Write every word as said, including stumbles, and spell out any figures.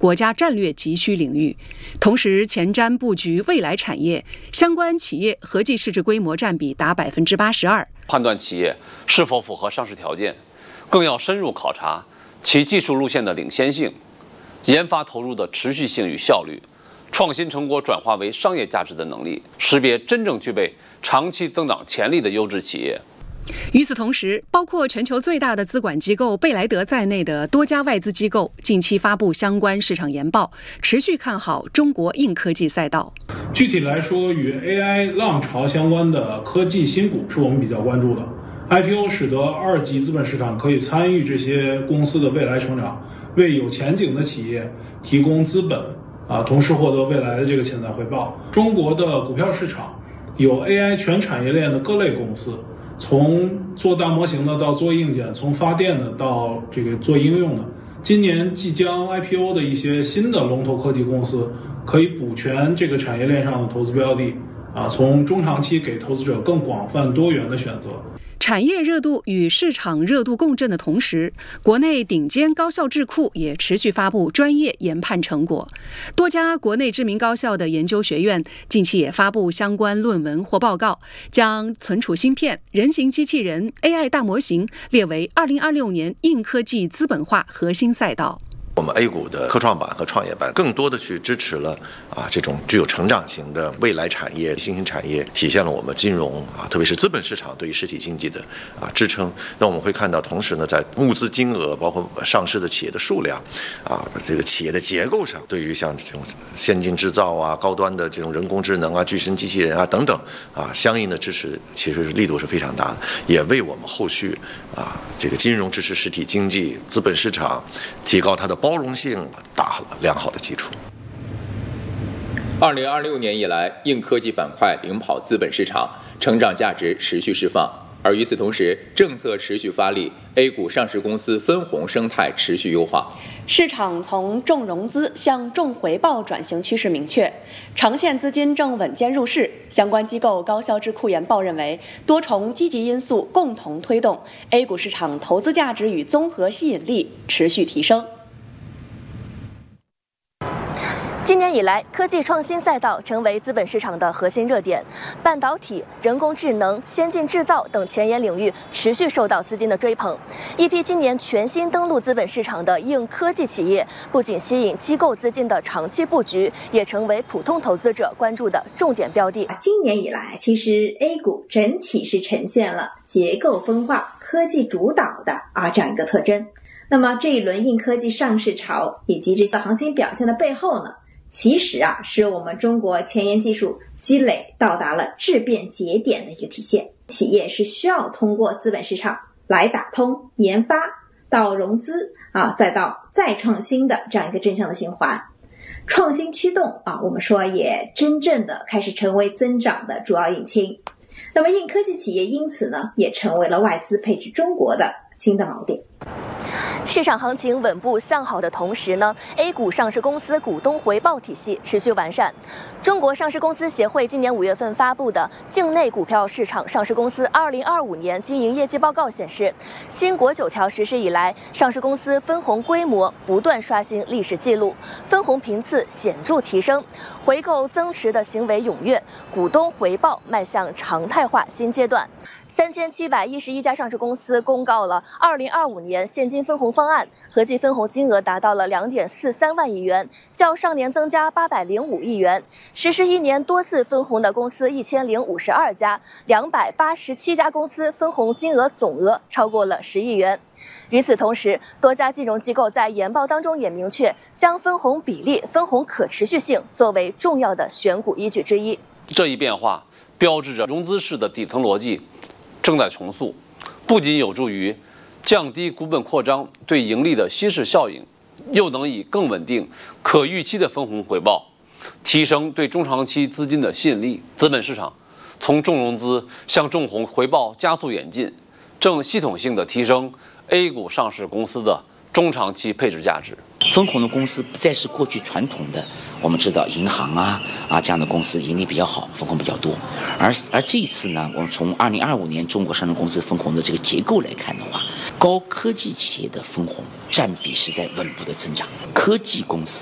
国家战略急需领域，同时前瞻布局未来产业，相关企业合计市值规模占比达百分之八十二。 判断企业是否符合上市条件，更要深入考察其技术路线的领先性、研发投入的持续性与效率、创新成果转化为商业价值的能力，识别真正具备长期增长潜力的优质企业。 与此同时，包括全球最大的资管机构贝莱德在内的多家外资机构近期发布相关市场研报，持续看好中国硬科技赛道。 具体来说，与 A I 浪潮相关的科技新股是我们比较关注的。I P O 使得二级资本市场可以参与这些公司的未来成长，为有前景的企业提供资本啊，同时获得未来的这个潜在回报。中国的股票市场有 A I 全产业链的各类公司，从做大模型的到做硬件，从发电的到这个做应用的。今年即将 I P O 的一些新的龙头科技公司，可以补全这个产业链上的投资标的啊，从中长期给投资者更广泛多元的选择。 产业热度与市场热度共振的同时，国内顶尖高校智库也持续发布专业研判成果。多家国内知名高校的研究学院近期也发布相关论文或报告，将存储芯片、人形机器人、A I 大模型列为二零二六年硬科技资本化核心赛道。 我们 A 股的科创板和创业板更多的去支持了啊这种具有成长型的未来产业、新兴产业，体现了我们金融啊，特别是资本市场对于实体经济的啊支撑。那我们会看到，同时呢，在募资金额，包括上市的企业的数量啊，这个企业的结构上，对于像这种先进制造啊、高端的这种人工智能啊、巨神机器人啊等等啊，相应的支持其实力度是非常大的，也为我们后续啊这个金融支持实体经济、资本市场提高它的包容性打好了良好的基础。 二零二六年以来，硬科技板块领跑资本市场，成长价值持续释放。而与此同时，政策持续发力 ，A 股上市公司分红生态持续优化， 市场从重融资向重回报转型趋势明确，长线资金正稳健入市。相关机构高校智库研报认为，多重积极因素共同推动 A 股市场投资价值与综合吸引力持续提升。 今年以来，科技创新赛道成为资本市场的核心热点，半导体、人工智能、先进制造等前沿领域持续受到资金的追捧。一批今年全新登陆资本市场的硬科技企业，不仅吸引机构资金的长期布局，也成为普通投资者关注的重点标的。 今年以来，其实 A 股整体是呈现了结构分化、科技主导的啊这样一个特征。那么这一轮硬科技上市潮以及这些行情表现的背后呢？其实啊，是我们中国前沿技术积累到达了质变节点的一个体现。企业是需要通过资本市场来打通研发到融资啊，再到再创新的这样一个正向的循环。创新驱动啊，我们说也真正的开始成为增长的主要引擎。那么硬科技企业因此呢，也成为了外资配置中国的新的锚点。 市场行情稳步向好的同时呢 ，A 股上市公司股东回报体系持续完善。中国上市公司协会今年五月份发布的境内股票市场上市公司二零二五年经营业绩报告显示，新国九条实施以来，上市公司分红规模不断刷新历史记录，分红频次显著提升，回购增持的行为踊跃，股东回报迈向常态化新阶段。三千七百一十一家上市公司公告了二零二五年现金分红方案，合计分红金额达到了两点四三万亿元，较上年增加八百零五亿元。实施一年多次分红的公司一千零五十二家，两百八十七家公司分红金额总额超过了十亿元。与此同时，多家金融机构在研报当中也明确，将分红比例、分红可持续性作为重要的选股依据之一。 这一变化标志着融资式的底层逻辑正在重塑，不仅有助于降低股本扩张对盈利的稀释效应，又能以更稳定、可预期的分红回报，提升对中长期资金的吸引力。资本市场从重融资向重红回报加速演进，正系统性地提升 A 股上市公司的中长期配置价值。 分红的公司不再是过去传统的，我们知道银行啊啊这样的公司盈利比较好，分红比较多。而而这一次呢，我们从二零二五年中国上市公司分红的这个结构来看的话，高科技企业的分红占比是在稳步的增长，科技公司